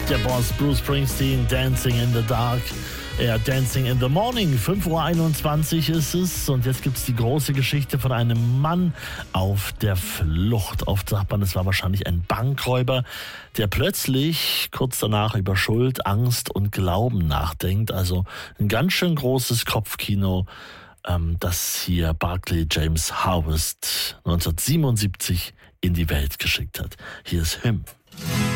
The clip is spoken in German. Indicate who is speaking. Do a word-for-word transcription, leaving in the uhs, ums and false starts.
Speaker 1: Der Boss Bruce Springsteen, Dancing in the Dark. Ja, Dancing in the Morning. fünf Uhr einundzwanzig ist es. Und jetzt gibt es die große Geschichte von einem Mann auf der Flucht. Oft sagt man, es war wahrscheinlich ein Bankräuber, der plötzlich kurz danach über Schuld, Angst und Glauben nachdenkt. Also ein ganz schön großes Kopfkino, ähm, das hier Barclay James Harvest neunzehnhundertsiebenundsiebzig in die Welt geschickt hat. Hier ist Him.